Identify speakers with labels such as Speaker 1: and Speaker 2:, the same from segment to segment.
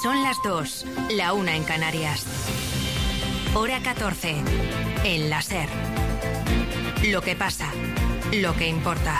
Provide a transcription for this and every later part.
Speaker 1: Son las 2, la 1 en Canarias. Hora 14, en la SER. Lo que pasa, lo que importa.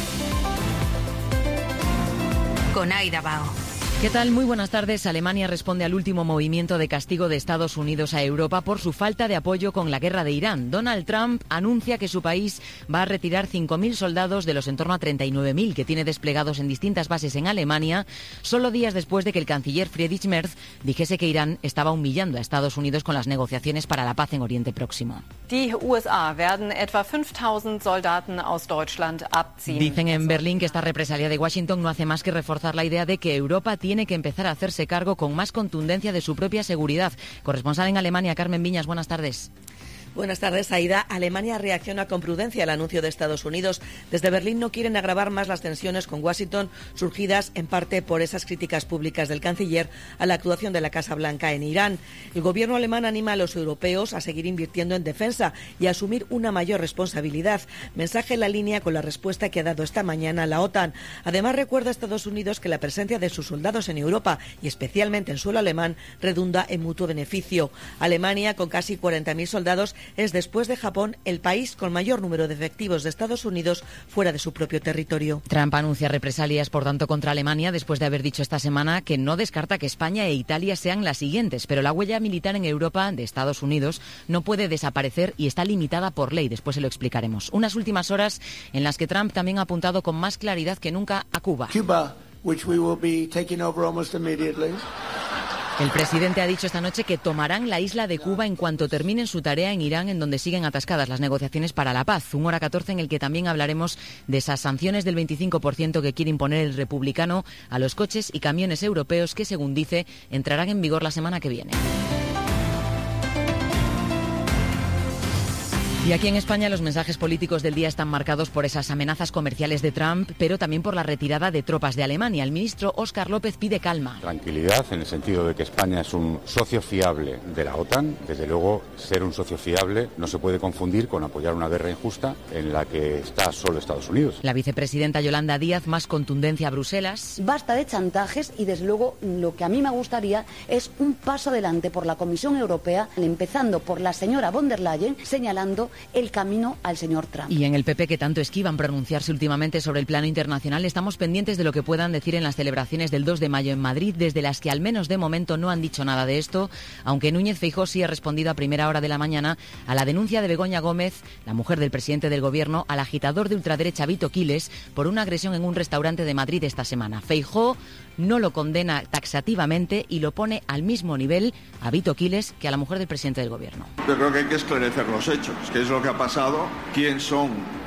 Speaker 1: Con Aida Bao.
Speaker 2: ¿Qué tal? Muy buenas tardes. Alemania responde al último movimiento de castigo de Estados Unidos a Europa por su falta de apoyo con la guerra de Irán. Donald Trump anuncia que su país va a retirar 5.000 soldados de los en torno a 39.000 que tiene desplegados en distintas bases en Alemania, solo días después de que el canciller Friedrich Merz dijese que Irán estaba humillando a Estados Unidos con las negociaciones para la paz en Oriente Próximo.
Speaker 3: Die USA werden etwa 5.000 Soldaten aus Deutschland abziehen.
Speaker 2: Dicen en Berlín que esta represalia de Washington no hace más que reforzar la idea de que Europa tiene que empezar a hacerse cargo con más contundencia de su propia seguridad. Corresponsal en Alemania, Carmen Viñas, buenas tardes.
Speaker 4: Buenas tardes, Aida. Alemania reacciona con prudencia al anuncio de Estados Unidos. Desde Berlín no quieren agravar más las tensiones con Washington, surgidas en parte por esas críticas públicas del canciller a la actuación de la Casa Blanca en Irán. El gobierno alemán anima a los europeos a seguir invirtiendo en defensa y a asumir una mayor responsabilidad. Mensaje en la línea con la respuesta que ha dado esta mañana la OTAN. Además, recuerda a Estados Unidos que la presencia de sus soldados en Europa y especialmente en suelo alemán redunda en mutuo beneficio. Alemania, con casi 40.000 soldados, es, después de Japón, el país con mayor número de efectivos de Estados Unidos fuera de su propio territorio.
Speaker 2: Trump anuncia represalias, por tanto, contra Alemania después de haber dicho esta semana que no descarta que España e Italia sean las siguientes, pero la huella militar en Europa de Estados Unidos no puede desaparecer y está limitada por ley. Después se lo explicaremos. Unas últimas horas en las que Trump también ha apuntado con más claridad que nunca a Cuba.
Speaker 5: Cuba, which we will be taking over almost immediately.
Speaker 2: El presidente ha dicho esta noche que tomarán la isla de Cuba en cuanto terminen su tarea en Irán, en donde siguen atascadas las negociaciones para la paz. Un Hora 14 en el que también hablaremos de esas sanciones del 25% que quiere imponer el republicano a los coches y camiones europeos que, según dice, entrarán en vigor la semana que viene. Y aquí en España los mensajes políticos del día están marcados por esas amenazas comerciales de Trump, pero también por la retirada de tropas de Alemania. El ministro Óscar López pide calma.
Speaker 6: Tranquilidad en el sentido de que España es un socio fiable de la OTAN. Desde luego, ser un socio fiable no se puede confundir con apoyar una guerra injusta en la que está solo Estados Unidos.
Speaker 2: La vicepresidenta Yolanda Díaz, más contundencia a Bruselas.
Speaker 7: Basta de chantajes y, desde luego, lo que a mí me gustaría es un paso adelante por la Comisión Europea, empezando por la señora von der Leyen, señalando el camino al señor Trump.
Speaker 2: Y en el PP, que tanto esquivan pronunciarse últimamente sobre el plano internacional, estamos pendientes de lo que puedan decir en las celebraciones del 2 de mayo en Madrid, desde las que al menos de momento no han dicho nada de esto, aunque Núñez Feijóo sí ha respondido a primera hora de la mañana a la denuncia de Begoña Gómez, la mujer del presidente del gobierno, al agitador de ultraderecha Vito Quiles por una agresión en un restaurante de Madrid esta semana. Feijóo no lo condena taxativamente y lo pone al mismo nivel a Vito Quiles que a la mujer del presidente del gobierno.
Speaker 8: Yo creo que hay que esclarecer los hechos, qué es lo que ha pasado, quién son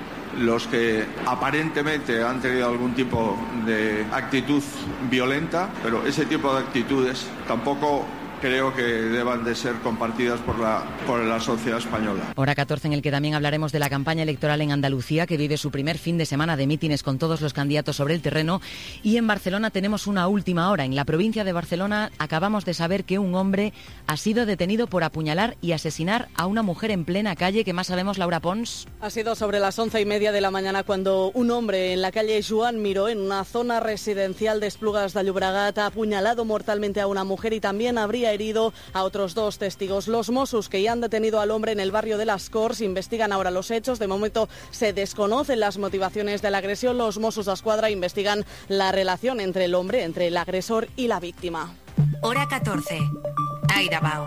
Speaker 8: los que aparentemente han tenido algún tipo de actitud violenta, pero ese tipo de actitudes tampoco creo que deban de ser compartidas por la sociedad española.
Speaker 2: Hora 14 en el que también hablaremos de la campaña electoral en Andalucía, que vive su primer fin de semana de mítines con todos los candidatos sobre el terreno. Y en Barcelona tenemos una última hora. En la provincia de Barcelona acabamos de saber que un hombre ha sido detenido por apuñalar y asesinar a una mujer en plena calle. ¿Qué más sabemos, Laura Pons?
Speaker 3: Ha sido sobre las 11:30 de la mañana cuando un hombre en la calle Joan Miró, en una zona residencial de Esplugas de Llobregat, ha apuñalado mortalmente a una mujer y también habría herido a otros 2 testigos. Los Mossos, que ya han detenido al hombre en el barrio de Las Corts, investigan ahora los hechos. De momento se desconocen las motivaciones de la agresión. Los Mossos d'Esquadra investigan la relación entre el hombre, entre el agresor y la víctima.
Speaker 1: Hora 14. Aida Bao.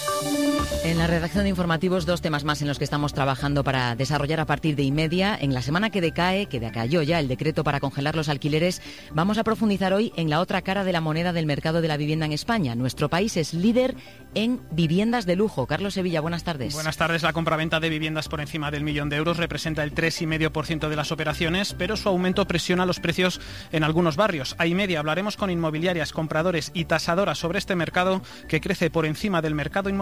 Speaker 2: En la redacción de informativos, 2 temas más en los que estamos trabajando para desarrollar a partir de y:30. En la semana que decayó ya el decreto para congelar los alquileres, vamos a profundizar hoy en la otra cara de la moneda del mercado de la vivienda en España. Nuestro país es líder en viviendas de lujo. Carlos Sevilla, buenas tardes.
Speaker 9: Buenas tardes. La compraventa de viviendas por encima del €1.000.000 representa el 3,5% de las operaciones, pero su aumento presiona los precios en algunos barrios. A y:30 hablaremos con inmobiliarias, compradores y tasadoras sobre este mercado que crece por encima del mercado inmobiliario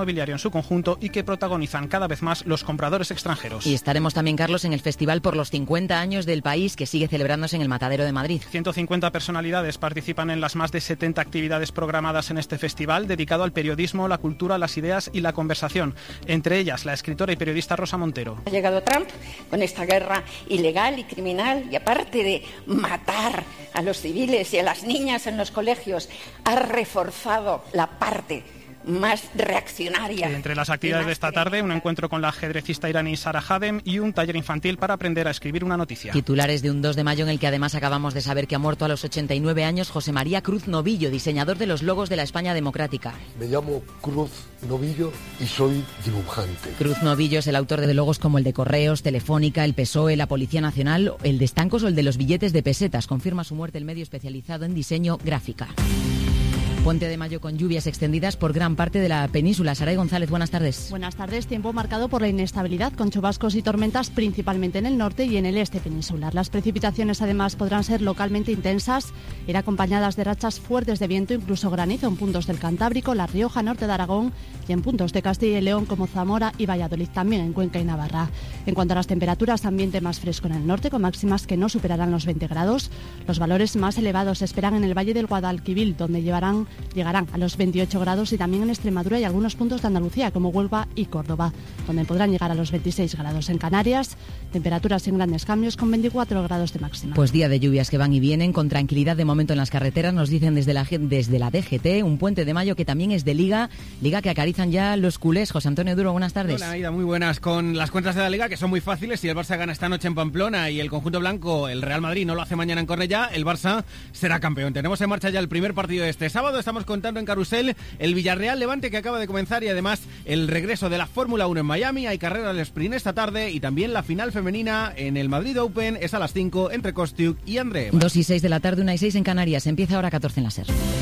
Speaker 9: inmobiliario en su conjunto y que protagonizan cada vez más los compradores extranjeros.
Speaker 2: Y estaremos también, Carlos, en el festival por los 50 años del país, que sigue celebrándose en el Matadero de Madrid.
Speaker 9: 150 personalidades participan en las más de 70 actividades programadas en este festival, dedicado al periodismo, la cultura, las ideas y la conversación. Entre ellas, la escritora y periodista Rosa Montero.
Speaker 10: Ha llegado Trump con esta guerra ilegal y criminal, y aparte de matar a los civiles y a las niñas en los colegios, ha reforzado la parte más reaccionaria.
Speaker 9: Entre las actividades de esta tarde, un encuentro con la ajedrecista iraní Sara Hadem y un taller infantil para aprender a escribir una noticia.
Speaker 2: Titulares de un 2 de mayo en el que además acabamos de saber que ha muerto a los 89 años José María Cruz Novillo, diseñador de los logos de la España democrática.
Speaker 11: Me llamo Cruz Novillo y soy dibujante.
Speaker 2: Cruz Novillo es el autor de logos como el de Correos, Telefónica, el PSOE, la Policía Nacional, el de estancos o el de los billetes de pesetas. Confirma su muerte el medio especializado en diseño gráfica. Puente de Mayo con lluvias extendidas por gran parte de la península. Saray González, buenas tardes.
Speaker 12: Buenas tardes. Tiempo marcado por la inestabilidad, con chubascos y tormentas principalmente en el norte y en el este peninsular. Las precipitaciones además podrán ser localmente intensas, ir acompañadas de rachas fuertes de viento, incluso granizo en puntos del Cantábrico, La Rioja, norte de Aragón y en puntos de Castilla y León como Zamora y Valladolid, también en Cuenca y Navarra. En cuanto a las temperaturas, ambiente más fresco en el norte, con máximas que no superarán los 20 grados. Los valores más elevados se esperan en el Valle del Guadalquivir, donde llegarán a los 28 grados, y también en Extremadura y algunos puntos de Andalucía, como Huelva y Córdoba, donde podrán llegar a los 26 grados. En Canarias, temperaturas sin grandes cambios, con 24 grados de máxima.
Speaker 2: Pues día de lluvias que van y vienen, con tranquilidad de momento en las carreteras, nos dicen desde la DGT, un puente de mayo que también es de Liga que acarizan ya los culés. José Antonio Duro, buenas tardes.
Speaker 13: Hola, Aida, muy buenas. Con las cuentas de la Liga, que son muy fáciles, si el Barça gana esta noche en Pamplona y el conjunto blanco, el Real Madrid, no lo hace mañana en Cornellá, el Barça será campeón. Tenemos en marcha ya el primer partido de este sábado. Estamos contando en Carrusel el Villarreal Levante, que acaba de comenzar, y además el regreso de la Fórmula 1 en Miami. Hay carrera del sprint esta tarde y también la final femenina en el Madrid Open. Es a las 5 entre Kostiuk y André.
Speaker 2: 2 y 6 de la tarde, 1 y 6 en Canarias. Empieza Hora 14 en la SER.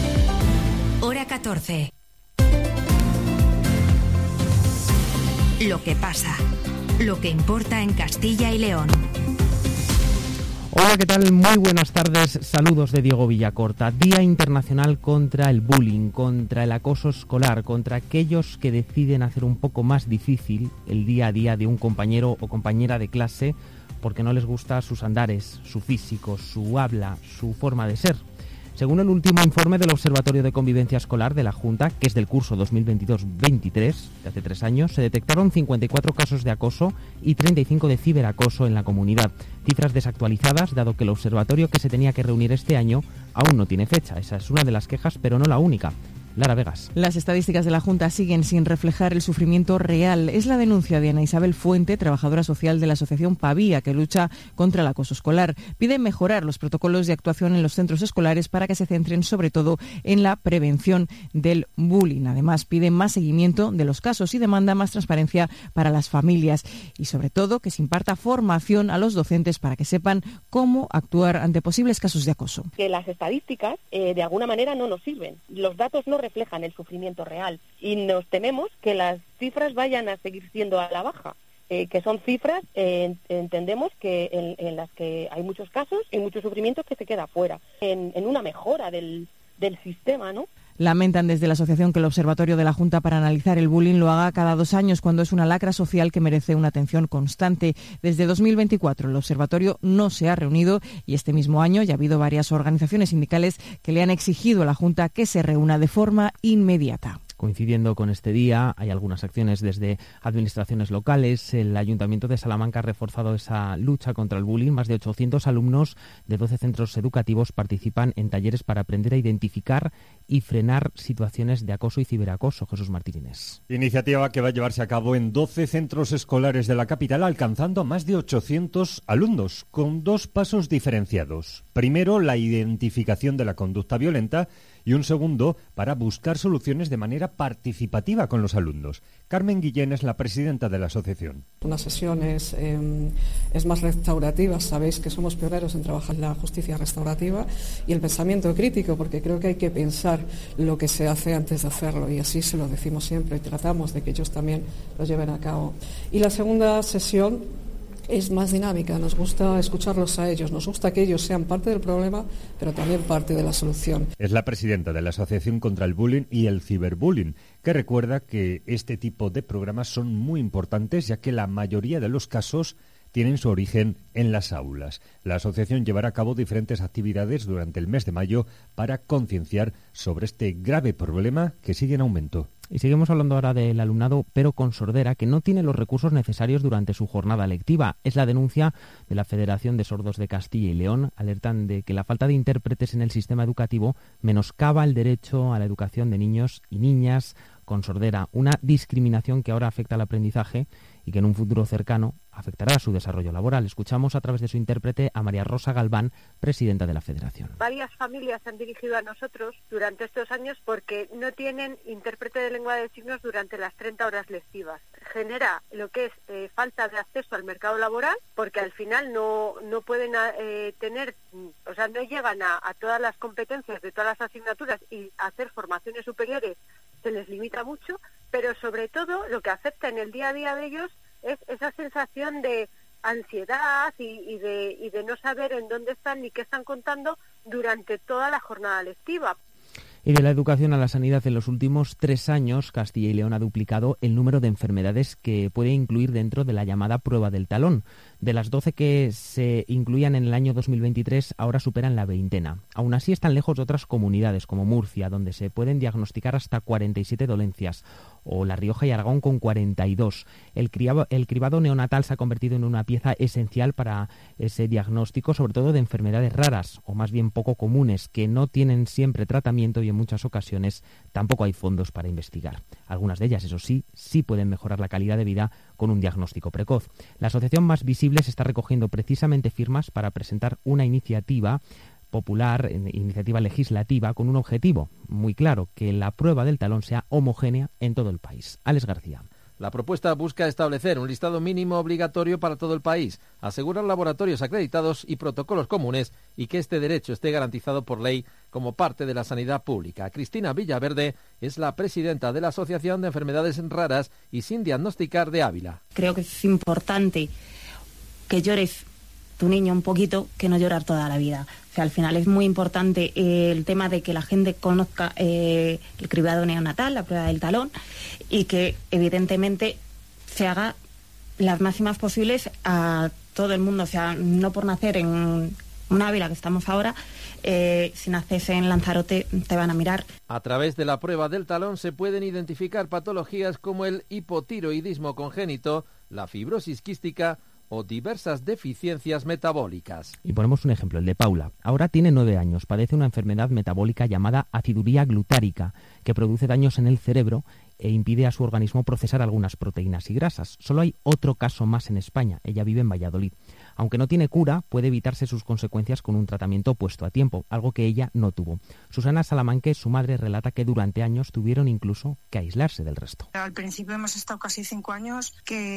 Speaker 1: Hora 14. Lo que pasa, lo que importa en Castilla y León.
Speaker 14: Hola, ¿qué tal? Muy buenas tardes. Saludos de Diego Villacorta. Día Internacional contra el bullying, contra el acoso escolar, contra aquellos que deciden hacer un poco más difícil el día a día de un compañero o compañera de clase porque no les gusta sus andares, su físico, su habla, su forma de ser. Según el último informe del Observatorio de Convivencia Escolar de la Junta, que es del curso 2022-23, de hace 3 años, se detectaron 54 casos de acoso y 35 de ciberacoso en la comunidad. Cifras desactualizadas, dado que el observatorio que se tenía que reunir este año aún no tiene fecha. Esa es una de las quejas, pero no la única. Lara Vegas.
Speaker 15: Las estadísticas de la Junta siguen sin reflejar el sufrimiento real. Es la denuncia de Ana Isabel Fuente, trabajadora social de la asociación Pavía, que lucha contra el acoso escolar. Pide mejorar los protocolos de actuación en los centros escolares para que se centren sobre todo en la prevención del bullying. Además, pide más seguimiento de los casos y demanda más transparencia para las familias y sobre todo que se imparta formación a los docentes para que sepan cómo actuar ante posibles casos de acoso.
Speaker 16: Que las estadísticas de alguna manera no nos sirven. Los datos no reflejan el sufrimiento real y nos tememos que las cifras vayan a seguir siendo a la baja, que son cifras, entendemos que en las que hay muchos casos y mucho sufrimiento que se queda fuera, en una mejora del sistema, ¿no?
Speaker 15: Lamentan desde la asociación que el Observatorio de la Junta para analizar el bullying lo haga cada 2 años, cuando es una lacra social que merece una atención constante. Desde 2024 el Observatorio no se ha reunido y este mismo año ya ha habido varias organizaciones sindicales que le han exigido a la Junta que se reúna de forma inmediata.
Speaker 14: Coincidiendo con este día, hay algunas acciones desde administraciones locales. El Ayuntamiento de Salamanca ha reforzado esa lucha contra el bullying. Más de 800 alumnos de 12 centros educativos participan en talleres para aprender a identificar y frenar situaciones de acoso y ciberacoso. Jesús Martínez.
Speaker 17: Iniciativa que va a llevarse a cabo en 12 centros escolares de la capital, alcanzando a más de 800 alumnos, con 2 pasos diferenciados. Primero, la identificación de la conducta violenta, y un segundo para buscar soluciones de manera participativa con los alumnos. Carmen Guillén es la presidenta de la asociación.
Speaker 18: Una sesión es más restaurativa, sabéis que somos pioneros en trabajar la justicia restaurativa y el pensamiento crítico, porque creo que hay que pensar lo que se hace antes de hacerlo, y así se lo decimos siempre y tratamos de que ellos también lo lleven a cabo. Y la segunda sesión es más dinámica, nos gusta escucharlos a ellos, nos gusta que ellos sean parte del problema, pero también parte de la solución.
Speaker 17: Es la presidenta de la Asociación contra el Bullying y el Ciberbullying, que recuerda que este tipo de programas son muy importantes, ya que la mayoría de los casos tienen su origen en las aulas. La asociación llevará a cabo diferentes actividades durante el mes de mayo para concienciar sobre este grave problema que sigue en aumento.
Speaker 14: Y seguimos hablando ahora del alumnado, pero con sordera, que no tiene los recursos necesarios durante su jornada lectiva. Es la denuncia de la Federación de Sordos de Castilla y León. Alertan de que la falta de intérpretes en el sistema educativo menoscaba el derecho a la educación de niños y niñas con sordera, una discriminación que ahora afecta al aprendizaje y que en un futuro cercano afectará a su desarrollo laboral. Escuchamos a través de su intérprete a María Rosa Galván, presidenta de la Federación.
Speaker 19: Varias familias se han dirigido a nosotros durante estos años porque no tienen intérprete de lengua de signos durante las 30 horas lectivas. Genera lo que es falta de acceso al mercado laboral, porque al final no pueden no llegan a todas las competencias de todas las asignaturas, y hacer formaciones superiores se les limita mucho, pero sobre todo lo que afecta en el día a día de ellos es esa sensación de ansiedad y de no saber en dónde están ni qué están contando durante toda la jornada lectiva.
Speaker 14: Y de la educación a la sanidad, en los últimos 3 años, Castilla y León ha duplicado el número de enfermedades que puede incluir dentro de la llamada prueba del talón. De las 12 que se incluían en el año 2023, ahora superan la veintena. Aún así, están lejos de otras comunidades, como Murcia, donde se pueden diagnosticar hasta 47 dolencias, o La Rioja y Aragón con 42. El cribado neonatal se ha convertido en una pieza esencial para ese diagnóstico, sobre todo de enfermedades raras, o más bien poco comunes, que no tienen siempre tratamiento y en muchas ocasiones tampoco hay fondos para investigar. Algunas de ellas, eso sí pueden mejorar la calidad de vida con un diagnóstico precoz. La asociación Más Visibles está recogiendo precisamente firmas para presentar una iniciativa popular, iniciativa legislativa, con un objetivo muy claro: que la prueba del talón sea homogénea en todo el país. Alex García.
Speaker 20: La propuesta busca establecer un listado mínimo obligatorio para todo el país, asegurar laboratorios acreditados y protocolos comunes, y que este derecho esté garantizado por ley como parte de la sanidad pública. Cristina Villaverde es la presidenta de la Asociación de Enfermedades Raras y Sin Diagnosticar de Ávila.
Speaker 21: Creo que es importante que llores tu niño un poquito, que no llorar toda la vida. O sea, al final es muy importante el tema de que la gente conozca el cribado neonatal, la prueba del talón, y que evidentemente se haga las máximas posibles a todo el mundo. O sea, no por nacer en una Ávila, que estamos ahora, si naces en Lanzarote te van a mirar.
Speaker 20: A través de la prueba del talón se pueden identificar patologías como el hipotiroidismo congénito, la fibrosis quística o diversas deficiencias metabólicas.
Speaker 14: Y ponemos un ejemplo, el de Paula. Ahora tiene 9 años, padece una enfermedad metabólica llamada aciduría glutárica, que produce daños en el cerebro e impide a su organismo procesar algunas proteínas y grasas. Solo hay otro caso más en España. Ella vive en Valladolid. Aunque no tiene cura, puede evitarse sus consecuencias con un tratamiento puesto a tiempo, algo que ella no tuvo. Susana Salamanque, su madre, relata que durante años tuvieron incluso que aislarse del resto.
Speaker 22: Al principio hemos estado casi 5 años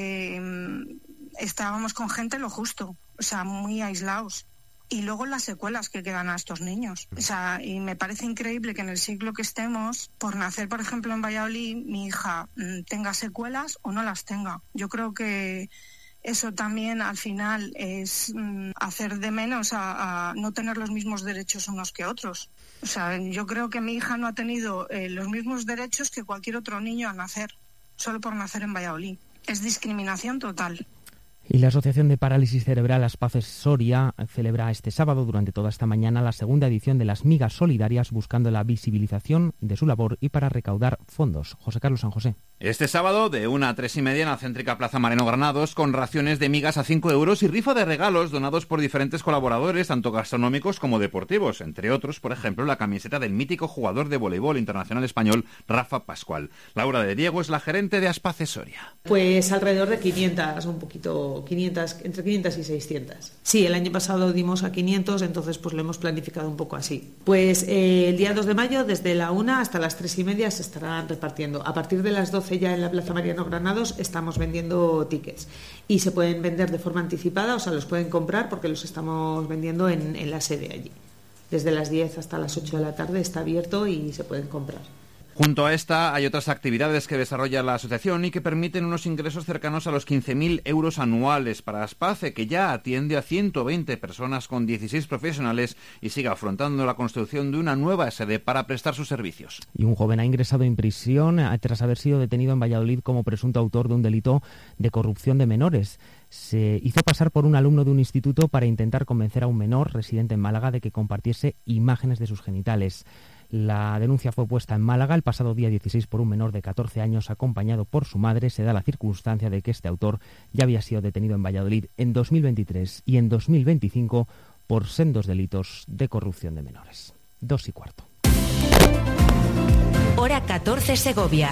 Speaker 22: que estábamos con gente lo justo, o sea, muy aislados. Y luego las secuelas que quedan a estos niños. O sea, y me parece increíble que en el siglo que estemos, por nacer, por ejemplo, en Valladolid, mi hija tenga secuelas o no las tenga. Yo creo que eso también al final es hacer de menos a no tener los mismos derechos unos que otros. O sea, yo creo que mi hija no ha tenido los mismos derechos que cualquier otro niño al nacer, solo por nacer en Valladolid. Es discriminación total.
Speaker 14: Y la Asociación de Parálisis Cerebral Aspaces Soria celebra este sábado, durante toda esta mañana, la segunda edición de las Migas Solidarias, buscando la visibilización de su labor y para recaudar fondos. José Carlos San José.
Speaker 23: Este sábado, de 1 a 3:30 en la céntrica Plaza Mariano Granados, con raciones de migas a 5 euros y rifa de regalos donados por diferentes colaboradores, tanto gastronómicos como deportivos. Entre otros, por ejemplo, la camiseta del mítico jugador de voleibol internacional español, Rafa Pascual. Laura de Diego es la gerente de Aspaces Soria.
Speaker 24: Pues alrededor de 500, un poquito, 500, entre 500 y 600. Sí, el año pasado dimos a 500, entonces pues lo hemos planificado un poco así. Pues el día 2 de mayo, desde la 1 hasta las 3:30 se estarán repartiendo. A partir de las 12 ya en la Plaza Mariano Granados estamos vendiendo tickets y se pueden vender de forma anticipada, o sea, los pueden comprar porque los estamos vendiendo en la sede allí. Desde las 10 hasta las 8 de la tarde está abierto y se pueden comprar.
Speaker 23: Junto a esta hay otras actividades que desarrolla la asociación y que permiten unos ingresos cercanos a los 15.000 euros anuales para Aspace, que ya atiende a 120 personas con 16 profesionales y sigue afrontando la construcción de una nueva sede para prestar sus servicios.
Speaker 14: Y un joven ha ingresado en prisión tras haber sido detenido en Valladolid como presunto autor de un delito de corrupción de menores. Se hizo pasar por un alumno de un instituto para intentar convencer a un menor residente en Málaga de que compartiese imágenes de sus genitales. La denuncia fue puesta en Málaga el pasado día 16 por un menor de 14 años acompañado por su madre. Se da la circunstancia de que este autor ya había sido detenido en Valladolid en 2023 y en 2025 por sendos delitos de corrupción de menores. 2:15.
Speaker 1: Hora 14 Segovia.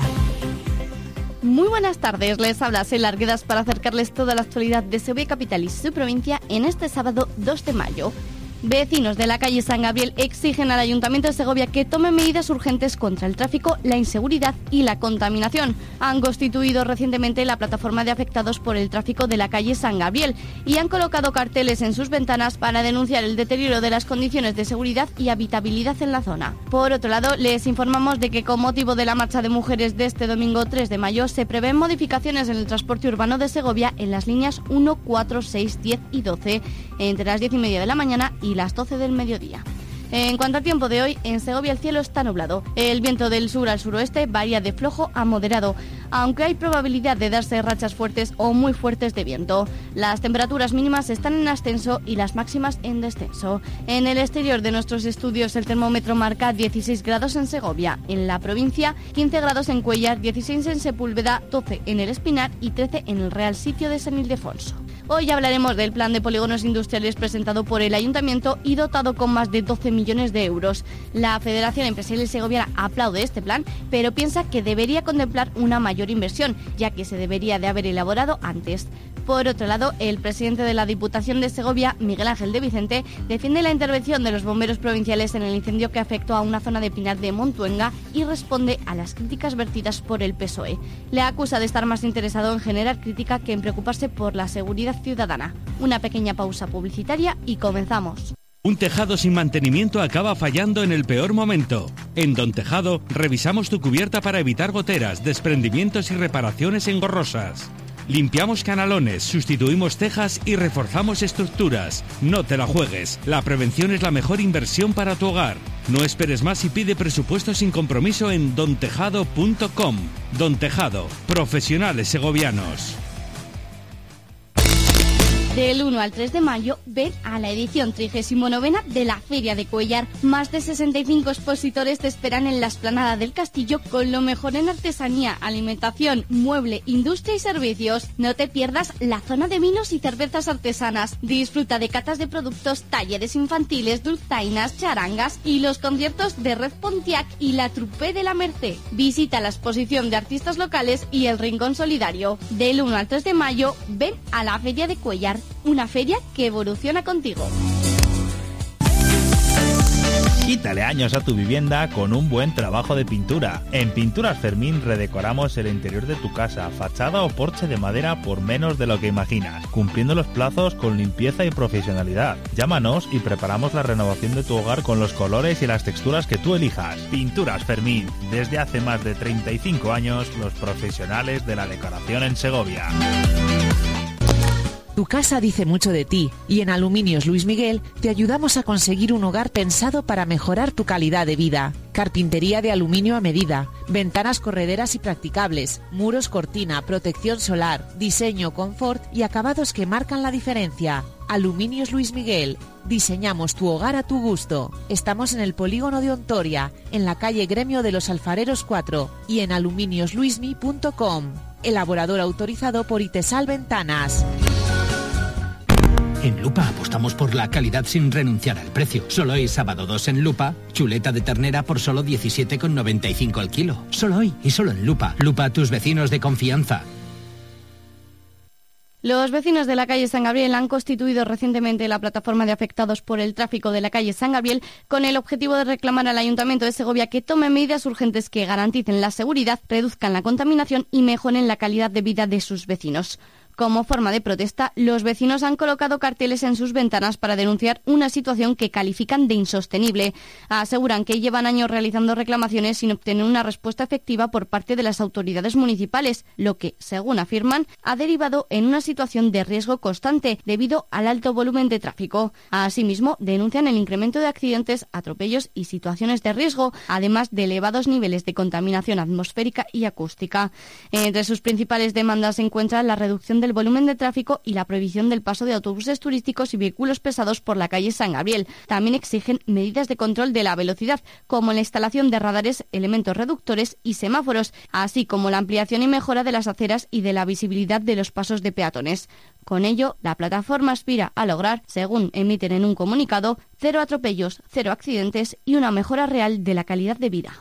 Speaker 4: Muy buenas tardes, les habla Sela Arguedas para acercarles toda la actualidad de Segovia capital y su provincia en este sábado 2 de mayo. Vecinos de la calle San Gabriel exigen al Ayuntamiento de Segovia que tome medidas urgentes contra el tráfico, la inseguridad y la contaminación. Han constituido recientemente la plataforma de afectados por el tráfico de la calle San Gabriel y han colocado carteles en sus ventanas para denunciar el deterioro de las condiciones de seguridad y habitabilidad en la zona. Por otro lado, les informamos de que con motivo de la marcha de mujeres de este domingo 3 de mayo se prevén modificaciones en el transporte urbano de Segovia en las líneas 1, 4, 6, 10 y 12 entre las 10:30 de la mañana y las 12 del mediodía. En cuanto al tiempo de hoy, en Segovia el cielo está nublado. El viento del sur al suroeste varía de flojo a moderado, aunque hay probabilidad de darse rachas fuertes o muy fuertes de viento. Las temperaturas mínimas están en ascenso y las máximas en descenso. En el exterior de nuestros estudios el termómetro marca 16 grados en Segovia. En la provincia, 15 grados en Cuéllar, 16 en Sepúlveda, 12 en el Espinar y 13 en el Real Sitio de San Ildefonso. Hoy hablaremos del plan de polígonos industriales presentado por el Ayuntamiento y dotado con más de 12 millones de euros. La Federación Empresarial Segoviana aplaude este plan, pero piensa que debería contemplar una mayor inversión, ya que se debería de haber elaborado antes. Por otro lado, el presidente de la Diputación de Segovia, Miguel Ángel de Vicente, defiende la intervención de los bomberos provinciales en el incendio que afectó a una zona de Pinar de Montuenga y responde a las críticas vertidas por el PSOE. Le acusa de estar más interesado en generar crítica que en preocuparse por la seguridad ciudadana. Una pequeña pausa publicitaria y comenzamos.
Speaker 5: Un tejado sin mantenimiento acaba fallando en el peor momento. En Don Tejado revisamos tu cubierta para evitar goteras, desprendimientos y reparaciones engorrosas. Limpiamos canalones, sustituimos tejas y reforzamos estructuras. No te la juegues, la prevención es la mejor inversión para tu hogar. No esperes más y pide presupuesto sin compromiso en dontejado.com. Don Tejado, profesionales segovianos.
Speaker 4: Del 1 al 3 de mayo, ven a la edición 39ª de la Feria de Cuéllar. Más de 65 expositores te esperan en la explanada del castillo con lo mejor en artesanía, alimentación, mueble, industria y servicios. No te pierdas la zona de vinos y cervezas artesanas. Disfruta de catas de productos, talleres infantiles, dulzainas, charangas y los conciertos de Red Pontiac y la Trupe de la Merced. Visita la exposición de artistas locales y el Rincón Solidario. Del 1 al 3 de mayo, ven a la Feria de Cuéllar. Una feria que evoluciona contigo.
Speaker 6: Quítale años a tu vivienda con un buen trabajo de pintura. En Pinturas Fermín redecoramos el interior de tu casa, fachada o porche de madera por menos de lo que imaginas, cumpliendo los plazos con limpieza y profesionalidad. Llámanos y preparamos la renovación de tu hogar con los colores y las texturas que tú elijas. Pinturas Fermín, desde hace más de 35 años, los profesionales de la decoración en Segovia.
Speaker 7: Tu casa dice mucho de ti y en Aluminios Luis Miguel te ayudamos a conseguir un hogar pensado para mejorar tu calidad de vida. Carpintería de aluminio a medida, ventanas correderas y practicables, muros cortina, protección solar, diseño, confort y acabados que marcan la diferencia. Aluminios Luis Miguel, diseñamos tu hogar a tu gusto. Estamos en el polígono de Ontoria, en la calle Gremio de los Alfareros 4 y en aluminiosluismi.com. Elaborador autorizado por Itesal Ventanas.
Speaker 25: En Lupa apostamos por la calidad sin renunciar al precio. Solo hoy, sábado 2 en Lupa, chuleta de ternera por solo 17,95 el kilo. Solo hoy y solo en Lupa. Lupa, tus vecinos de confianza.
Speaker 4: Los vecinos de la calle San Gabriel han constituido recientemente la plataforma de afectados por el tráfico de la calle San Gabriel con el objetivo de reclamar al Ayuntamiento de Segovia que tome medidas urgentes que garanticen la seguridad, reduzcan la contaminación y mejoren la calidad de vida de sus vecinos. Como forma de protesta, los vecinos han colocado carteles en sus ventanas para denunciar una situación que califican de insostenible. Aseguran que llevan años realizando reclamaciones sin obtener una respuesta efectiva por parte de las autoridades municipales, lo que, según afirman, ha derivado en una situación de riesgo constante debido al alto volumen de tráfico. Asimismo, denuncian el incremento de accidentes, atropellos y situaciones de riesgo, además de elevados niveles de contaminación atmosférica y acústica. Entre sus principales demandas se encuentra la reducción del volumen de tráfico y la prohibición del paso de autobuses turísticos y vehículos pesados por la calle San Gabriel. También exigen medidas de control de la velocidad, como la instalación de radares, elementos reductores y semáforos, así como la ampliación y mejora de las aceras y de la visibilidad de los pasos de peatones. Con ello, la plataforma aspira a lograr, según emiten en un comunicado, 0 atropellos, 0 accidentes y una mejora real de la calidad de vida.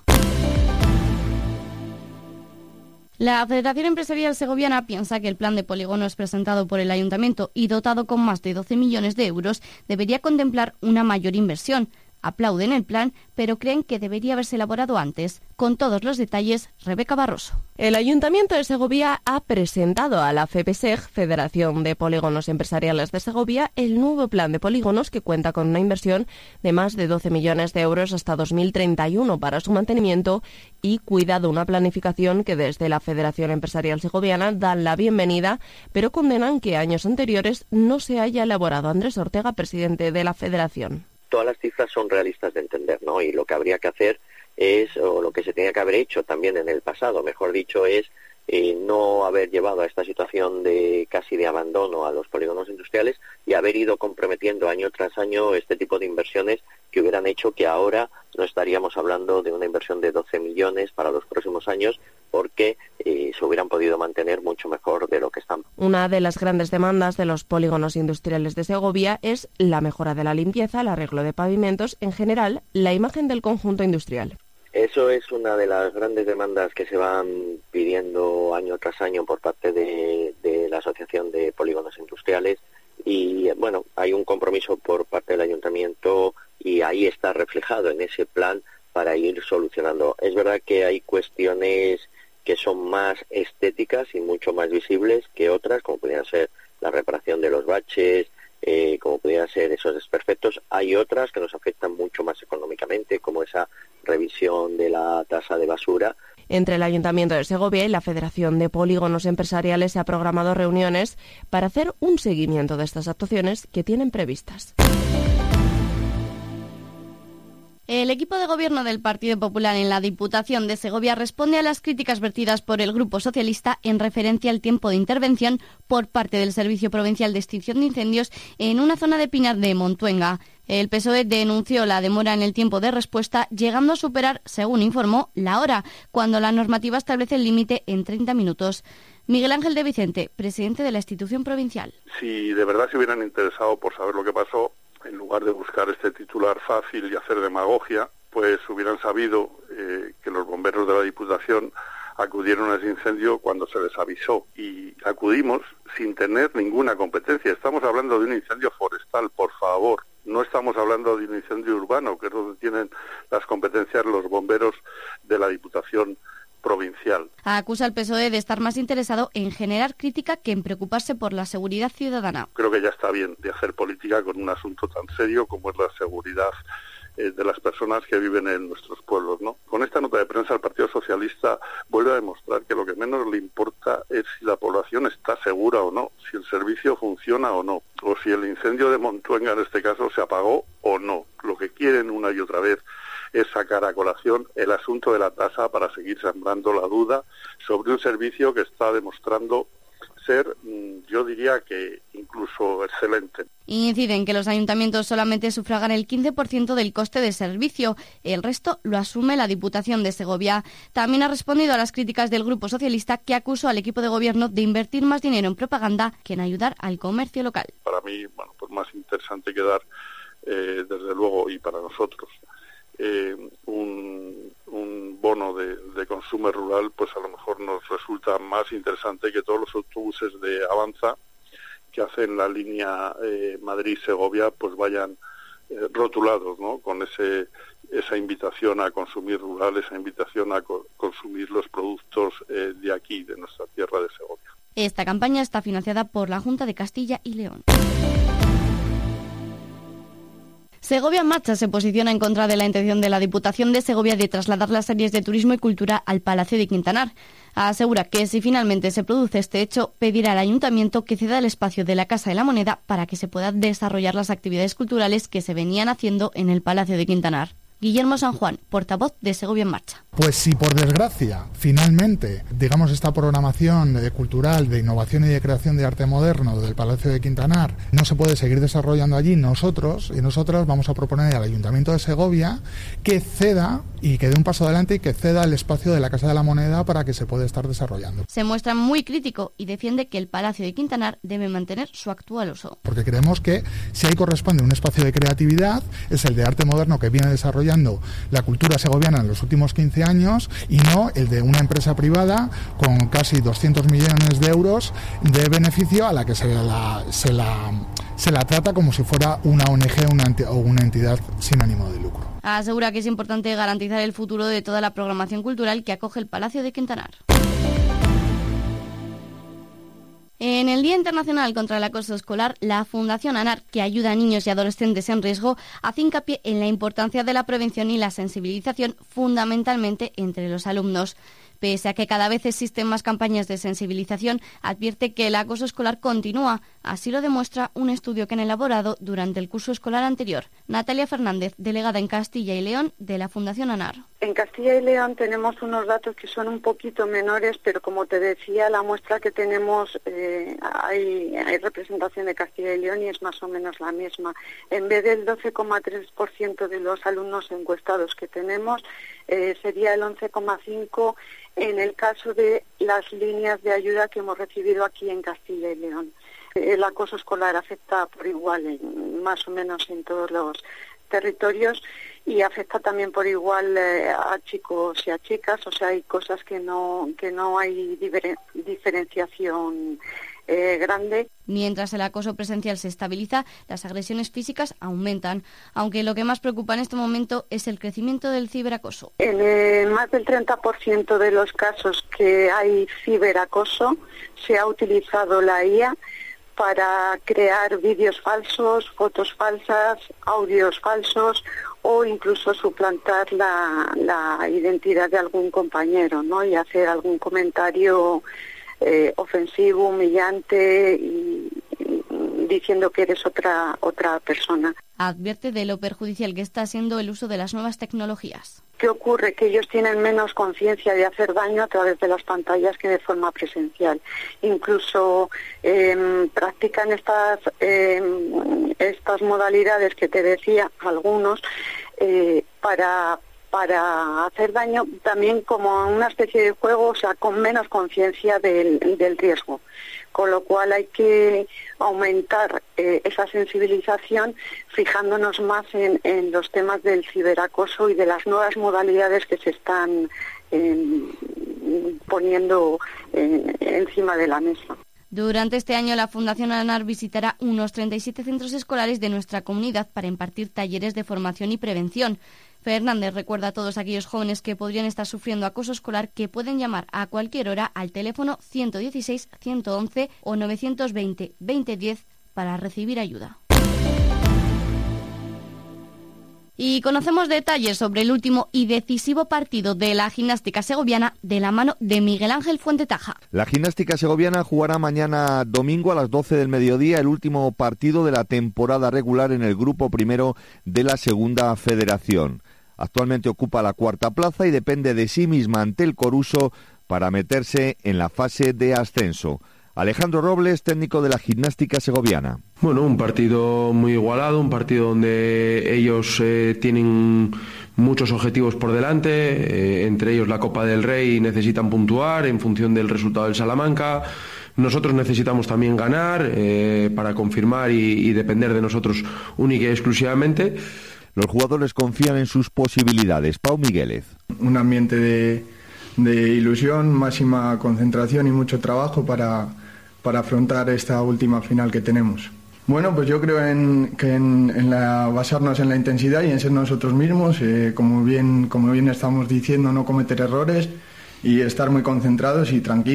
Speaker 4: La Federación Empresarial Segoviana piensa que el plan de polígonos presentado por el Ayuntamiento y dotado con más de 12 millones de euros debería contemplar una mayor inversión. Aplauden el plan, pero creen que debería haberse elaborado antes. Con todos los detalles, Rebeca Barroso.
Speaker 3: El Ayuntamiento de Segovia ha presentado a la FEPSEG, Federación de Polígonos Empresariales de Segovia, el nuevo plan de polígonos que cuenta con una inversión de más de 12 millones de euros hasta 2031 para su mantenimiento y cuidado, una planificación que desde la Federación Empresarial Segoviana dan la bienvenida, pero condenan que años anteriores no se haya elaborado. Andrés Ortega, presidente de la Federación.
Speaker 8: Todas las cifras son realistas de entender, ¿no? Y lo que habría que hacer es, o lo que se tenía que haber hecho también en el pasado, mejor dicho, es no haber llevado a esta situación de casi de abandono a los polígonos industriales y haber ido comprometiendo año tras año este tipo de inversiones que hubieran hecho que ahora no estaríamos hablando de una inversión de 12 millones para los próximos años, porque se hubieran podido mantener mucho mejor de lo que están.
Speaker 3: Una de las grandes demandas de los polígonos industriales de Segovia es la mejora de la limpieza, el arreglo de pavimentos, en general, la imagen del conjunto industrial.
Speaker 8: Eso es una de las grandes demandas que se van pidiendo año tras año por parte de la Asociación de Polígonos Industriales y, bueno, hay un compromiso por parte del Ayuntamiento y ahí está reflejado en ese plan para ir solucionando. Es verdad que hay cuestiones que son más estéticas y mucho más visibles que otras, como podrían ser la reparación de los baches, como pudieran ser esos desperfectos. Hay otras que nos afectan mucho más económicamente, como esa revisión de la tasa de basura.
Speaker 3: Entre el Ayuntamiento de Segovia y la Federación de Polígonos Empresariales se ha programado reuniones para hacer un seguimiento de estas actuaciones que tienen previstas.
Speaker 4: El equipo de gobierno del Partido Popular en la Diputación de Segovia responde a las críticas vertidas por el Grupo Socialista en referencia al tiempo de intervención por parte del Servicio Provincial de Extinción de Incendios en una zona de Pinar de Montuenga. El PSOE denunció la demora en el tiempo de respuesta, llegando a superar, según informó, la hora, cuando la normativa establece el límite en 30 minutos. Miguel Ángel de Vicente, presidente de la institución provincial.
Speaker 9: Si de verdad se hubieran interesado por saber lo que pasó, en lugar de buscar este titular fácil y hacer demagogia, pues hubieran sabido que los bomberos de la Diputación acudieron a ese incendio cuando se les avisó y acudimos sin tener ninguna competencia. Estamos hablando de un incendio forestal, por favor. No estamos hablando de un incendio urbano, que es donde tienen las competencias los bomberos de la Diputación provincial.
Speaker 4: Acusa al PSOE de estar más interesado en generar crítica que en preocuparse por la seguridad ciudadana.
Speaker 9: Creo que ya está bien de hacer política con un asunto tan serio como es la seguridad de las personas que viven en nuestros pueblos, ¿no? Con esta nota de prensa el Partido Socialista vuelve a demostrar que lo que menos le importa es si la población está segura o no, si el servicio funciona o no, o si el incendio de Montuenga en este caso se apagó o no. Lo que quieren una y otra vez es sacar a colación el asunto de la tasa para seguir sembrando la duda sobre un servicio que está demostrando ser, yo diría que incluso excelente.
Speaker 4: Inciden que los ayuntamientos solamente sufragan el 15% del coste de servicio. El resto lo asume la Diputación de Segovia. También ha respondido a las críticas del Grupo Socialista, que acusó al equipo de gobierno de invertir más dinero en propaganda que en ayudar al comercio local.
Speaker 9: Para mí, bueno, pues más interesante que dar, desde luego, y para nosotros, un bono de consumo rural, pues a lo mejor nos resulta más interesante que todos los autobuses de Avanza que hacen la línea Madrid-Segovia pues vayan rotulados, ¿no? Con esa invitación a consumir rural, esa invitación a consumir los productos de aquí, de nuestra tierra de Segovia.
Speaker 4: Esta campaña está financiada por la Junta de Castilla y León. Segovia en Marcha se posiciona en contra de la intención de la Diputación de Segovia de trasladar las áreas de turismo y cultura al Palacio de Quintanar. Asegura que si finalmente se produce este hecho, pedirá al Ayuntamiento que ceda el espacio de la Casa de la Moneda para que se puedan desarrollar las actividades culturales que se venían haciendo en el Palacio de Quintanar. Guillermo San Juan, portavoz de Segovia en Marcha.
Speaker 2: Pues si por desgracia, finalmente, digamos, esta programación cultural de innovación y de creación de arte moderno del Palacio de Quintanar no se puede seguir desarrollando allí, nosotros y nosotras vamos a proponer al Ayuntamiento de Segovia que ceda y que dé un paso adelante y que ceda el espacio de la Casa de la Moneda para que se pueda estar desarrollando.
Speaker 4: Se muestra muy crítico y defiende que el Palacio de Quintanar debe mantener su actual uso.
Speaker 2: Porque creemos que si ahí corresponde un espacio de creatividad, es el de arte moderno que viene desarrollando la cultura segoviana en los últimos 15 años y no el de una empresa privada con casi 200 millones de euros de beneficio a la que se la trata como si fuera una ONG o una entidad sin ánimo de lucro.
Speaker 4: Asegura que es importante garantizar el futuro de toda la programación cultural que acoge el Palacio de Quintanar. En el Día Internacional contra el Acoso Escolar, la Fundación ANAR, que ayuda a niños y adolescentes en riesgo, hace hincapié en la importancia de la prevención y la sensibilización, fundamentalmente entre los alumnos. Pese a que cada vez existen más campañas de sensibilización, advierte que el acoso escolar continúa. Así lo demuestra un estudio que han elaborado durante el curso escolar anterior. Natalia Fernández, delegada en Castilla y León de la Fundación ANAR.
Speaker 10: En Castilla y León tenemos unos datos que son un poquito menores, pero como te decía, la muestra que tenemos, hay representación de Castilla y León y es más o menos la misma. En vez del 12,3% de los alumnos encuestados que tenemos, sería el 11,5% en el caso de las líneas de ayuda que hemos recibido aquí en Castilla y León. El acoso escolar afecta por igual más o menos en todos los territorios y afecta también por igual a chicos y a chicas, o sea, hay cosas que no hay diferenciación grande.
Speaker 4: Mientras el acoso presencial se estabiliza, las agresiones físicas aumentan, aunque lo que más preocupa en este momento es el crecimiento del ciberacoso.
Speaker 10: En más del 30% de los casos que hay ciberacoso se ha utilizado la IA para crear vídeos falsos, fotos falsas, audios falsos o incluso suplantar la identidad de algún compañero, ¿no? Y hacer algún comentario ofensivo, humillante y diciendo que eres otra persona.
Speaker 4: Advierte de lo perjudicial que está siendo el uso de las nuevas tecnologías.
Speaker 10: ¿Qué ocurre? Que ellos tienen menos conciencia de hacer daño a través de las pantallas que de forma presencial. Incluso practican estas modalidades que te decía, algunos, para hacer daño también como una especie de juego, o sea, con menos conciencia del riesgo. Con lo cual hay que aumentar esa sensibilización fijándonos más en los temas del ciberacoso y de las nuevas modalidades que se están poniendo encima de la mesa.
Speaker 4: Durante este año la Fundación ANAR visitará unos 37 centros escolares de nuestra comunidad para impartir talleres de formación y prevención. Fernández recuerda a todos aquellos jóvenes que podrían estar sufriendo acoso escolar que pueden llamar a cualquier hora al teléfono 116 111 o 920 2010 para recibir ayuda. Y conocemos detalles sobre el último y decisivo partido de la gimnástica segoviana de la mano de Miguel Ángel Fuentetaja.
Speaker 11: La gimnástica segoviana jugará mañana domingo a las 12 del mediodía el último partido de la temporada regular en el grupo primero de la Segunda Federación. Actualmente ocupa la cuarta plaza y depende de sí misma ante el Coruso para meterse en la fase de ascenso. Alejandro Robles, técnico de la gimnástica segoviana.
Speaker 12: Bueno, un partido muy igualado, un partido donde ellos tienen muchos objetivos por delante, entre ellos la Copa del Rey, necesitan puntuar en función del resultado del Salamanca. Nosotros necesitamos también ganar para confirmar y depender de nosotros única y exclusivamente.
Speaker 11: Los jugadores confían en sus posibilidades. Pau Miguélez.
Speaker 13: Un ambiente de ilusión, máxima concentración y mucho trabajo para afrontar esta última final que tenemos. Bueno, pues yo creo en basarnos en la intensidad y en ser nosotros mismos, como bien estamos diciendo, no cometer errores y estar muy concentrados y tranquilos.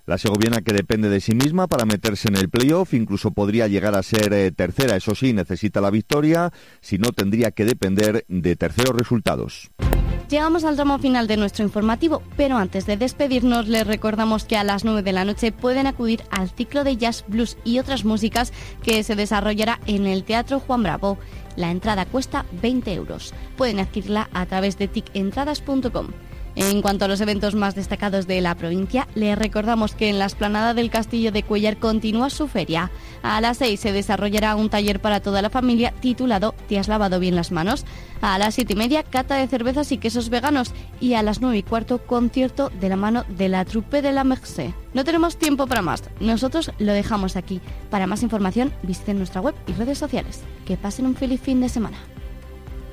Speaker 11: La segoviana, que depende de sí misma para meterse en el playoff, incluso podría llegar a ser tercera. Eso sí, necesita la victoria, si no tendría que depender de terceros resultados.
Speaker 4: Llegamos al tramo final de nuestro informativo, pero antes de despedirnos les recordamos que a las 9 de la noche pueden acudir al ciclo de jazz, blues y otras músicas que se desarrollará en el Teatro Juan Bravo. La entrada cuesta 20 euros. Pueden adquirirla a través de ticentradas.com. En cuanto a los eventos más destacados de la provincia, les recordamos que en la explanada del Castillo de Cuéllar continúa su feria. A las 6 se desarrollará un taller para toda la familia titulado ¿Te has lavado bien las manos? A las 7:30, cata de cervezas y quesos veganos. Y a las 9:15, concierto de la mano de la Troupe de la Mercé. No tenemos tiempo para más. Nosotros lo dejamos aquí. Para más información, visiten nuestra web y redes sociales. Que pasen un feliz fin de semana.